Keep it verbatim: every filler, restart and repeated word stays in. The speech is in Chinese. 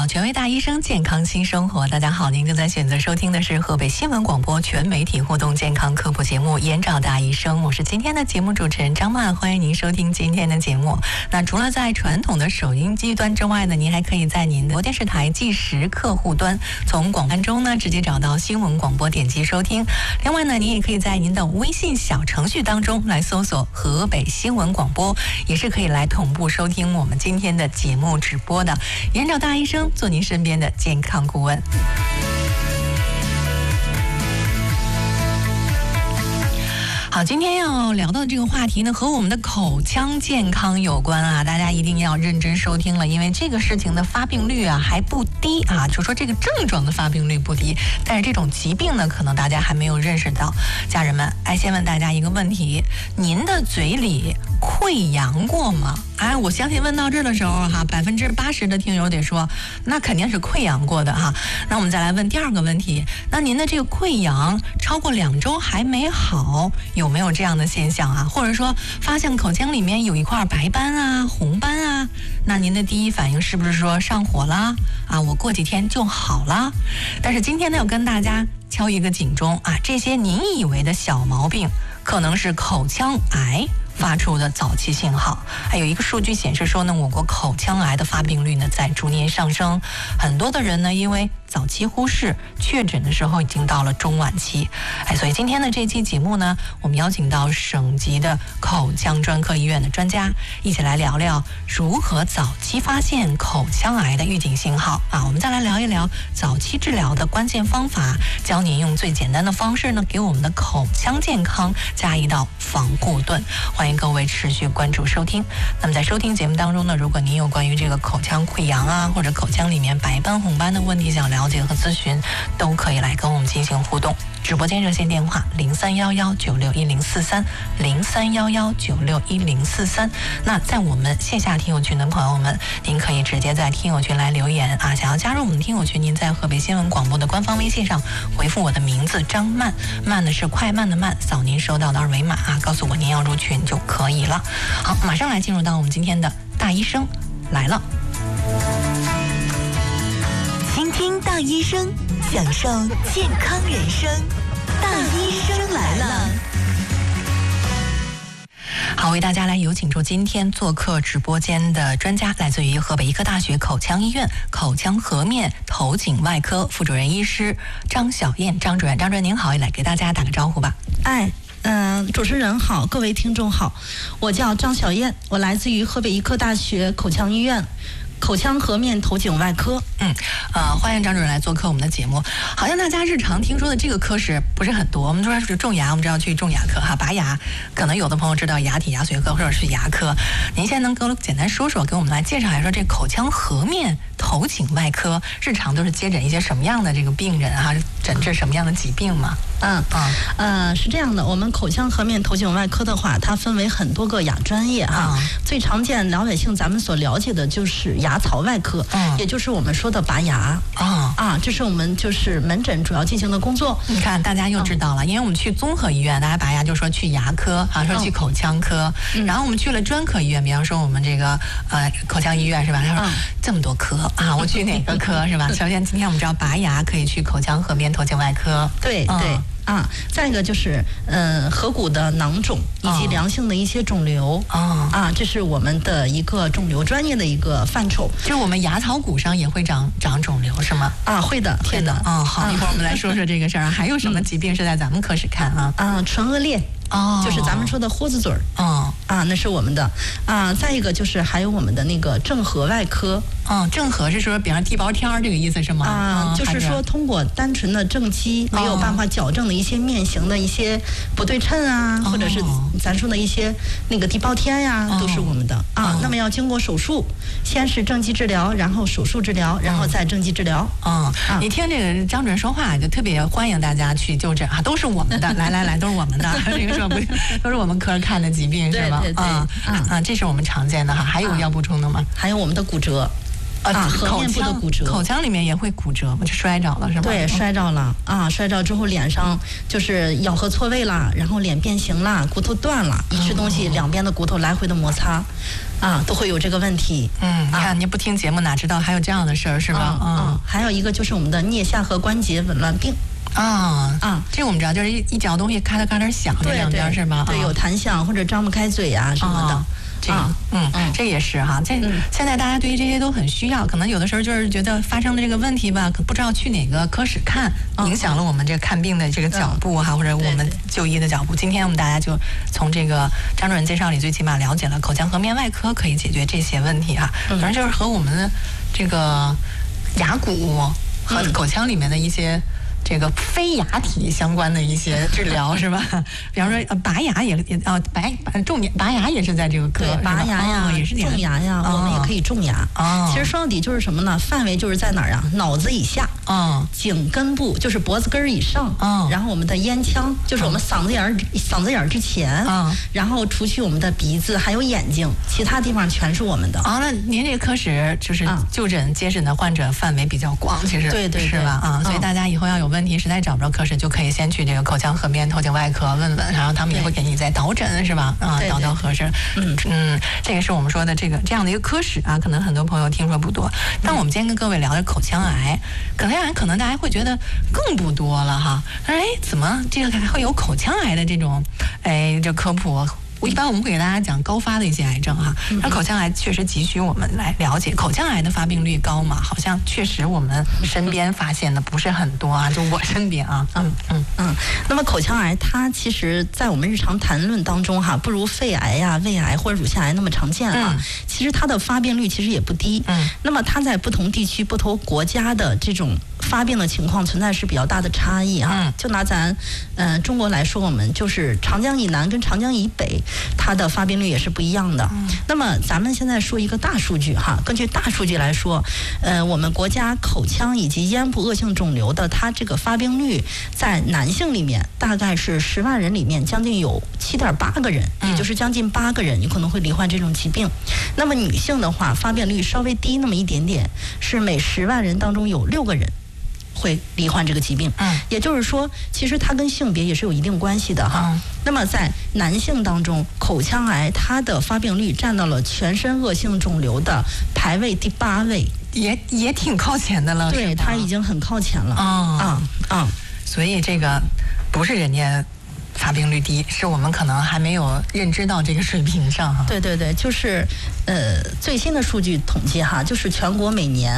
权威大医生，健康新生活。大家好，您正在选择收听的是河北新闻广播全媒体互动健康科普节目《颜找大医生》，我是今天的节目主持人张曼，欢迎您收听今天的节目。那除了在传统的收音机端之外呢，您还可以在您的电视台计时客户端，从广播中呢直接找到新闻广播，点击收听。另外呢，您也可以在您的微信小程序当中来搜索河北新闻广播，也是可以来同步收听我们今天的节目直播的。颜找大医生，做您身边的健康顾问。好，今天要聊到的这个话题呢，和我们的口腔健康有关啊，大家一定要认真收听了，因为这个事情的发病率啊还不低啊，就说这个症状的发病率不低，但是这种疾病呢，可能大家还没有认识到。家人们，哎，先问大家一个问题：您的嘴里溃疡过吗？哎，我相信问到这儿的时候哈，百分之八十的听友得说，那肯定是溃疡过的哈。那我们再来问第二个问题：那您的这个溃疡超过两周还没好，有没有这样的现象啊？或者说发现口腔里面有一块白斑啊、红斑啊，那您的第一反应是不是说上火了啊？我过几天就好了？但是今天呢，要跟大家敲一个警钟啊，这些您以为的小毛病，可能是口腔癌发出的早期信号。还有一个数据显示说呢，我国口腔癌的发病率呢在逐年上升，很多的人呢因为早期忽视，确诊的时候已经到了中晚期。哎，所以今天的这期节目呢，我们邀请到省级的口腔专科医院的专家，一起来聊聊如何早期发现口腔癌的预警信号啊。我们再来聊一聊早期治疗的关键方法，教您用最简单的方式呢，给我们的口腔健康加一道防护盾。欢迎各位持续关注收听。那么在收听节目当中呢，如果您有关于这个口腔溃疡啊，或者口腔里面白斑红斑的问题想了解和咨询，都可以来跟我们进行互动。直播间热线电话零三幺幺九六一零四三零三幺幺九六一零四三。那在我们线下听友群的朋友们，您可以直接在听友群来留言啊。想要加入我们听友群，您在河北新闻广播的官方微信上回复我的名字张曼，慢的是快慢的慢，扫您收到的二维码啊，告诉我您要入群就可以了。好，马上来进入到我们今天的大医生来了。 倾听大医生，享受健康人生。大医生来了。 好，为大家来有请出今天做客直播间的专家，来自于河北医科大学口腔医院口腔颌面头颈外科副主任医师张小燕张主任。张主任您好，也来给大家打个招呼吧。 哎，嗯、呃，主持人好，各位听众好，我叫张小燕，我来自于河北医科大学口腔医院口腔颌面头颈外科。 嗯，呃，欢迎张主任来做客我们的节目。好像大家日常听说的这个科室不是很多，我们说是种牙，我们知道去种牙科哈，拔牙，可能有的朋友知道牙体牙髓科或者是牙科。您现在能给我简单说说，给我们来介绍一下，说这口腔颌面头颈外科日常都是接诊一些什么样的这个病人啊，诊治什么样的疾病吗？ 嗯啊呃，是这样的，我们口腔颌面头颈外科的话，它分为很多个亚专业啊。 啊最常见老百姓咱们所了解的就是牙槽外科， 嗯也就是我们说的拔牙啊。 啊，这是我们就是门诊主要进行的工作。 你看，大家又知道了，因为我们去综合医院，大家拔牙就说去牙科啊，说去口腔科， 嗯然后我们去了专科医院，比方说我们这个呃口腔医院是吧？他说、 嗯、 这么多科啊，我去哪个科是吧？首先今天我们知道拔牙可以去口腔颌面头颈外科， 对、 嗯、 对。啊，再一个就是，呃，颌骨的囊肿以及良性的一些肿瘤， 哦、 啊，这是我们的一个肿瘤专业的一个范畴。 就是我们牙槽骨上也会长长肿瘤是吗？ 啊，会的， 会的。嗯，好， 啊、 一会儿我们来说说这个事儿。还有什么疾病是在咱们科室看啊？ 啊，唇腭裂。 哦， 就是咱们说的豁子嘴儿， 哦， 啊，那是我们的，啊，再一个就是还有我们的那个正颌外科， 嗯，正颌是说比方地包天儿这个意思是吗？ 啊， 嗯、 就是说通过单纯的正畸没有办法矫正的一些面型的一些不对称啊， 哦、 或者是咱说的一些那个地包天呀、啊，都是我们的啊、哦。那么要经过手术，先是正畸治疗，然后手术治疗，然后再正畸治疗。 嗯，啊、你听这个张主任说话，就特别欢迎大家去就诊啊，都是我们的，来来来，都是我们的，这个说不都是我们科看的疾病是吧？ 对对对， 啊啊，这是我们常见的哈。还有要补充的吗？ 还有我们的骨折。啊，颌面部的骨折， 口腔里面也会骨折，就摔着了是吗？ 对，摔着了啊，摔着之后脸上就是咬合错位了，然后脸变形了，骨头断了，一吃东西、哦、两边的骨头来回的摩擦， 啊，都会有这个问题。 嗯，你看、啊、你不听节目哪知道还有这样的事儿是吧？ 嗯， 嗯， 还有一个就是我们的颞下颌关节紊乱病。 啊啊， 这个我们知道，就是一一嚼东西咔嗒咔嗒响，这两边是吧？ 对，有弹响或者张不开嘴啊什么的。 这个，嗯嗯，这也是哈。这现在大家对于这些都很需要，可能有的时候就是觉得发生的这个问题吧，不知道去哪个科室看，影响了我们这个看病的这个脚步哈，或者我们就医的脚步。今天我们大家就从这个张主任介绍里，最起码了解了口腔颌面外科可以解决这些问题哈。反正就是和我们的这个牙骨和口腔里面的一些。这个非牙体相关的一些治疗是吧？比方说呃拔牙也也啊拔种牙拔牙也是在这个科， 对，拔牙呀、 也是种牙呀，我们也可以种牙。 哦， 其实说到底就是什么呢？范围就是在哪儿啊？脑子以下， 嗯， 颈根部就是脖子根儿以上，嗯，然后我们的咽腔就是我们嗓子眼儿嗓子眼儿之前，嗯，然后除去我们的鼻子还有眼睛，其他地方全是我们的。 啊，那您这个科室就是就诊接诊的患者范围比较广，其实对对是吧？啊，所以大家以后要有问题实在找不着科室，就可以先去这个口腔颌面头颈外科问问，然后他们也会给你再导诊，是吧？啊，导导合适。嗯嗯，这个是我们说的这个这样的一个科室啊，可能很多朋友听说不多。但我们今天跟各位聊的口腔癌，口腔癌可能大家会觉得更不多了哈。但是哎，怎么这个还会有口腔癌的这种哎这科普？我一般我们会给大家讲高发的一些癌症哈，那口腔癌确实急需我们来了解。口腔癌的发病率高嘛？好像确实我们身边发现的不是很多啊，就我身边啊，嗯嗯嗯。那么口腔癌它其实在我们日常谈论当中哈，不如肺癌呀、胃癌或者乳腺癌那么常见啊。嗯、其实它的发病率其实也不低。嗯。那么它在不同地区、不同国家的这种发病的情况存在是比较大的差异哈。嗯。就拿咱嗯、呃、中国来说，我们就是长江以南跟长江以北。它的发病率也是不一样的。嗯、那么咱们现在说一个大数据哈，根据大数据来说，呃，我们国家口腔以及咽部恶性肿瘤的它这个发病率，在男性里面大概是十万人里面将近有七点八个人，嗯、也就是将近八个人有可能会罹患这种疾病。那么女性的话，发病率稍微低那么一点点，是每十万人当中有六个人。会罹患这个疾病，嗯，也就是说，其实它跟性别也是有一定关系的哈。嗯、那么在男性当中，口腔癌它的发病率占到了全身恶性肿瘤的排位第八位， 也也挺靠前的了。 对，它已经很靠前了。 啊啊啊！ 所以这个不是人家发病率低，是我们可能还没有认知到这个水平上哈。 对对对，就是呃最新的数据统计哈，就是全国每年。